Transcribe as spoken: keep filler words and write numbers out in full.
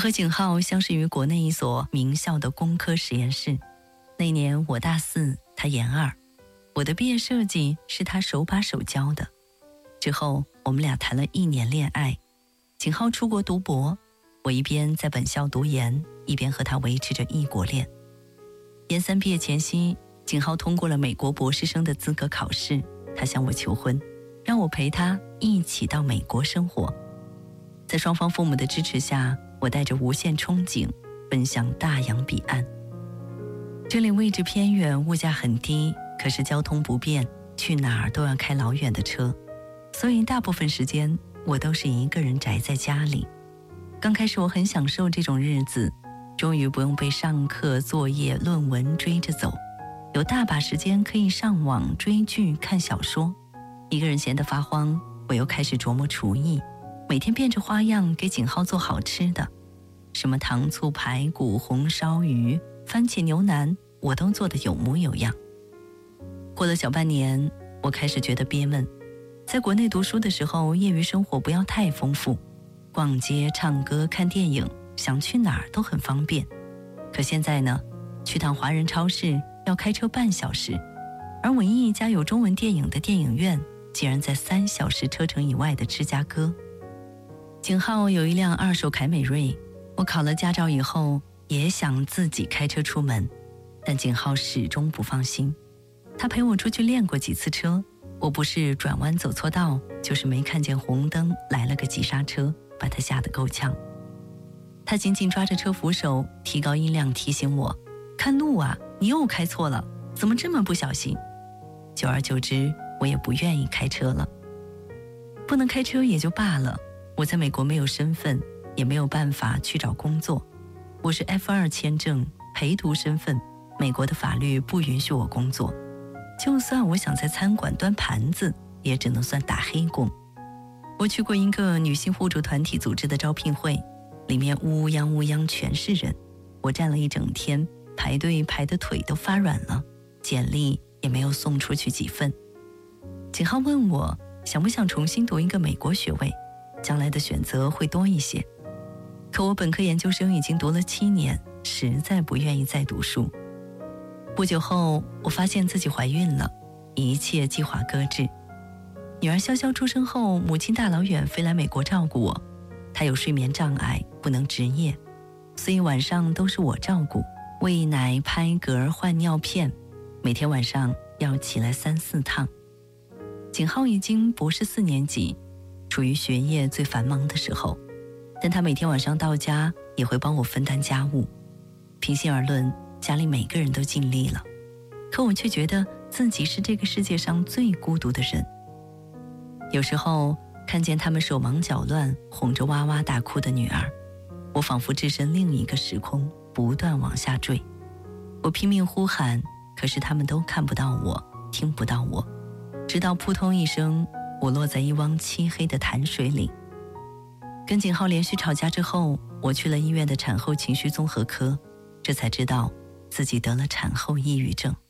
和景浩相识于国内一所名校的工科实验室，那年我大四，他研二，我的毕业设计是他手把手教的。之后我们俩谈了一年恋爱，景浩出国读博，我一边在本校读研，一边和他维持着异国恋。研三毕业前夕，景浩通过了美国博士生的资格考试，他向我求婚，让我陪他一起到美国生活。在双方父母的支持下，我带着无限憧憬奔向大洋彼岸。这里位置偏远，物价很低，可是交通不便，去哪儿都要开老远的车，所以大部分时间我都是一个人宅在家里。刚开始我很享受这种日子，终于不用被上课、作业、论文追着走，有大把时间可以上网追剧、看小说。一个人闲得发慌，我又开始琢磨厨艺，每天变着花样给景浩做好吃的，什么糖醋排骨、红烧鱼、番茄牛腩，我都做得有模有样。过了小半年，我开始觉得憋闷。在国内读书的时候，业余生活不要太丰富，逛街、唱歌、看电影，想去哪儿都很方便。可现在呢，去趟华人超市要开车半小时，而唯一一家有中文电影的电影院竟然在三小时车程以外的芝加哥。景浩有一辆二手凯美瑞，我考了驾照以后也想自己开车出门，但景浩始终不放心。他陪我出去练过几次车，我不是转弯走错道，就是没看见红灯来了个急刹车，把他吓得够呛。他紧紧抓着车扶手，提高音量提醒我，看路啊，你又开错了，怎么这么不小心。久而久之，我也不愿意开车了。不能开车也就罢了，我在美国没有身份，也没有办法去找工作。我是 F 二 签证，陪读身份，美国的法律不允许我工作。就算我想在餐馆端盘子，也只能算打黑工。我去过一个女性互助团体组织的招聘会，里面乌泱乌泱全是人，我站了一整天，排队排得腿都发软了，简历也没有送出去几份。景浩问我想不想重新读一个美国学位，将来的选择会多一些。可我本科研究生已经读了七年，实在不愿意再读书。不久后，我发现自己怀孕了，一切计划搁置。女儿潇潇出生后，母亲大老远飞来美国照顾我，她有睡眠障碍，不能值夜，所以晚上都是我照顾，喂奶、拍嗝、换尿片，每天晚上要起来三四趟。景浩已经博士四年级，处于学业最繁忙的时候，但他每天晚上到家也会帮我分担家务。平心而论，家里每个人都尽力了，可我却觉得自己是这个世界上最孤独的人。有时候看见他们手忙脚乱哄着哇哇大哭的女儿，我仿佛置身另一个时空，不断往下坠。我拼命呼喊，可是他们都看不到我，听不到我，直到扑通一声，我落在一汪漆黑的潭水里。跟景浩连续吵架之后，我去了医院的产后情绪综合科，这才知道自己得了产后抑郁症。